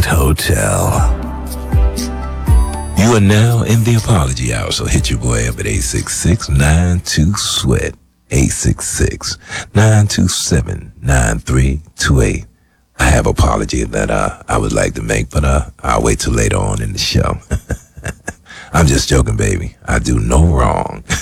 Hotel. You are now in the apology hour, so hit your boy up at 866-92-SWEAT, 866-927-9328. I have an apology that I would like to make, but I'll wait till later on in the show. I'm just joking, baby. I do no wrong.